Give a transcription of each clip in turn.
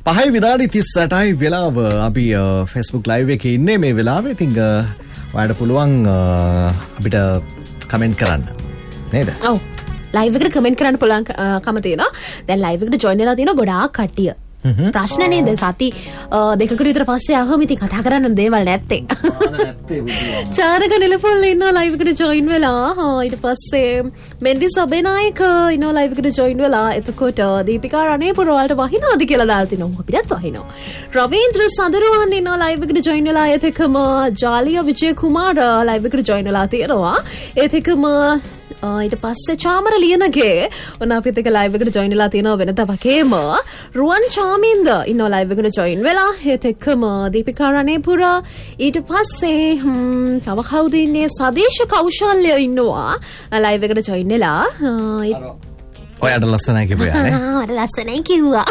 5 විනාඩි 38යි වෙලාව. අපි Facebook live එකේ ඉන්නේ මේ වෙලාවේ. ඉතින් ඔයාලට පුළුවන් අපිට කමෙන්ට් කරන්න නේද? ඔව්. ලයිව් එකට කමෙන්ට් කරන්න පුළුවන් කම තියෙනවා. දැන් ලයිව් එකට ජොයින් වෙලා තියෙනවා ගොඩාක් කට්ටිය. ප්‍රශ්න නේද? සති දෙකකට විතර පස්සේ ආවම ඉතින් කතා කරන්න දේවල් නැත්තේ. චාරක නිලපොල් ඉන්නවා ලයිව් එකට ජොයින් වෙලා. ඊට පස්සේ මෙන්ඩි සබේනායක ඉන්නවා ලයිව් එකට ජොයින් වෙලා. එතකොට දීපිකා රණේපුර වලට වහිනවාද කියලා දාලා තිනවා. අපිටත් වහිනවා. රවීන්ද්‍ර සඳරුවන් ඉන්නවා ලයිව් එකට ජොයින් වෙලා. ඒත් එක්කම ජාලිය විජේ කුමාර ලයිව් එකට ජොයින් වෙලා තියෙනවා. ඒත් එක්කම ඊට පස්සේ චාමර ලියනගේ ඔන්න අපිත් එක්ක ලයිව් එකට ජොයින් වෙලා තියෙනවා වෙනත වගේම රුවන් චාමින්ද ඉන්නවා ලයිව් එකට ජොයින් වෙලා. ඒත් එක්කම දීපිකා රණේපුර ඊට පස්සේ තව කවුද ඉන්නේ? සදේශ කෞශල්‍ය ඉන්නවා ලයිව් එකට ජොයින් වෙලා. ඔයාට ලස්සනයි කිව්වා නේ? මට ලස්සනයි කිව්වා.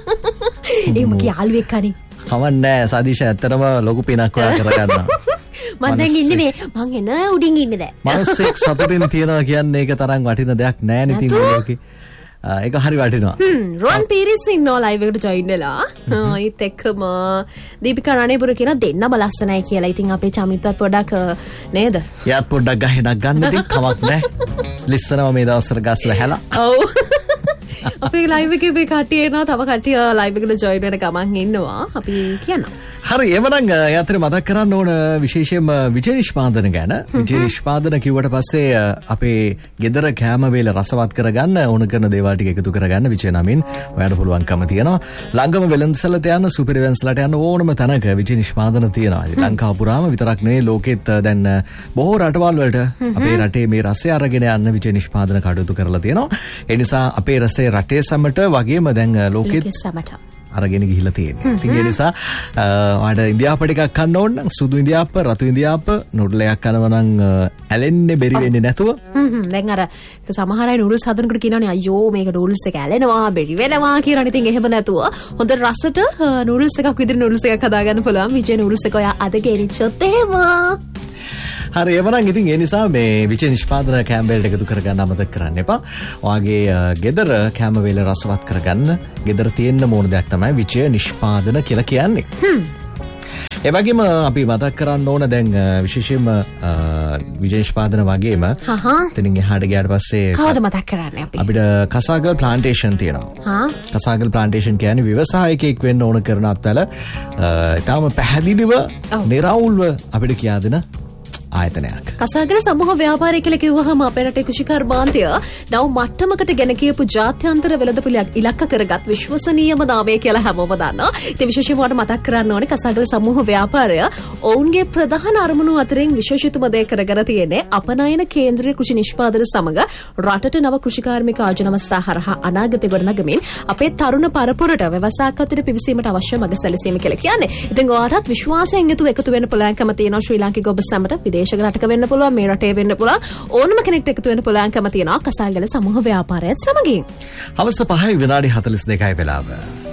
ඒ මගේ යාළුවෙක් අනේ. කවන්නේ සදීෂ ඇත්තටම ලොකු පිනක් ඔයා කරගන්නවා. මම දැන් ඉන්නේ මේ මං එන උඩින් ඉන්නේ දැන්. මනුස්සෙක් සතුටින් තියනවා කියන්නේ ඒක තරම් වටින දෙයක් නෑ නේ ඉතින් ලෝකේ. ඒක හරි වටිනවා. රොන් පීරිස් ඉන්නවා ලයිව් එකට ජොයින් වෙලා. ඊත් එක්කම දීපිකා රණේපුර කියන දෙන්නම ලස්සනයි කියලා. ඉතින් අපේ චමිත්වත් පොඩක් නේද? යාත් පොඩ්ඩක් ගහනක් ගන්න ඉතින් කමක් නෑ. ලිස්සනවා මේ දවස්වල ගස්ලා හැලා. ඔව්. අපේ ලයිව් එකේ මේ කට්ටිය එනවා. තව කට්ටිය ලයිව් එකට ජොයින් වෙන ගමන් ඉන්නවා. අපි කියනවා. හරි එවනම් යතර මතක් කරන්න ඕන විශේෂයෙන්ම විජය නිෂ්පාදන ගැන. විජය නිෂ්පාදන කිව්වට පස්සේ අපේ ගෙදර කෑම වේල රසවත් කරගන්න ඕන කරන දේවල් ටික එකතු කරගන්න විජය නමින් ඔයාලට පුළුවන්කම තියෙනවා. ළඟම වෙළඳසැලට යන්න සුපර් ඉවෙන්ට්ස්ලට යන්න ඕනම තැනක විජය නිෂ්පාදන තියෙනවා. ලංකාව පුරාම විතරක් නෙවෙයි ලෝකෙත් දැන් බොහෝ රටවල් වලට අපේ රටේ මේ රසය අරගෙන යන්න විජය නිෂ්පාදන කටයුතු කරලා තියෙනවා. ඒ නිසා අපේ රසය රටේ සමට වගේම දැන් ලෝකෙත් අරගෙන ගිහිලා තියෙනවා. ඉතින් ඒ නිසා ඔයාලට ඉන්දියාප ටිකක් කන්න ඕන නම් සුදු ඉන්දියාප, රතු ඉන්දියාප, නූඩලයක් කනවා නම් ඇලෙන්නේ බැරි වෙන්නේ නැතුව. දැන් අර සමහර අය නූඩල්ස් හදනකොට කියනවානේ අයියෝ මේක නූඩල්ස් එක ඇලෙනවා, බැරි වෙනවා කියලානේ. ඉතින් එහෙම නැතුව හොඳ රසට නූඩල්ස් එකක් විදිහට නූඩල්ස් එකක් හදාගන්න පුළුවන්. විජේ නූඩල්ස් එක ඔයා අද ගෙනිච්චොත් එහෙම. හරි එවනම් ඉතින් ඒ නිසා මේ විජේ නිෂ්පාදන කෑම වේලට එකතු කරගන්න අමතක කරන්න එපා. ඔයාගේ ගෙදර කෑම වේල රසවත් කරගන්න ගෙදර තියෙන්න ඕන දෙයක් තමයි විජේ නිෂ්පාදන කියලා කියන්නේ. ඒ වගේම අපි මතක් කරන්න ඕන දැන් විශේෂයෙන්ම විජේ නිෂ්පාදන වගේම එතනින් එහාට ගියාට පස්සේ කවුද මතක් කරන්නේ අපි? අපිට කසාගල් ප්ලාන්ටේෂන් තියෙනවා. කසාගල් ප්ලාන්ටේෂන් කියන්නේ ව්‍යවසායකයෙක් වෙන්න ඕන කරන අත්වල ඊටාම පැහැදිලිව නිරවුල්ව අපිට කියා දෙන ආයතනයක්. කසාගල සමූහ ව්‍යාපාරය කියලා කිව්වහම අපේ රටේ කෘෂිකර්මාන්තය නව මට්ටමකට ගෙන කියපු ජාත්‍යන්තර වෙළඳපොළක් ඉලක්ක කරගත් විශ්වසනීයම නාමය කියලා හැමෝම දන්නවා. ඉතින් විශේෂයෙන්ම මතක් කරන්න ඕනේ කසාගල සමූහ ව්‍යාපාරය ඔවුන්ගේ ප්‍රධාන අරමුණු අතරින් විශේෂිතම දේ කරගෙන තියෙන්නේ අපනයන කේන්ද්‍රීය කෘෂි නිෂ්පාදන සමග රටට නව කෘෂිකාර්මික ආජනවස්ථා හරහා අනාගතය ගොඩනගමින් අපේ තරුණ පරපුරට ව්‍යවසායකත්වයට පිවිසීමට අවශ්‍ය මඟ සැලසීම කියලා කියන්නේ. ඉතින් ඔයාලට විශ්වාසයෙන් යුතුව එකතු වෙන්න පුළුවන්කම තියෙනවා ශ්‍රී ලාංකික ඔබ සැමට. විදේශ රටක වෙන්න පුළුවන්, මේ රටේ වෙන්න පුළුවන්, ඕනම කෙනෙක්ට එකතු වෙන්න පුළුවන්කම තියෙනවා කසාගල සමූහ ව්‍යාපාරයත් සමගින්. හවස 5 විනාඩි 42යි වෙලාව.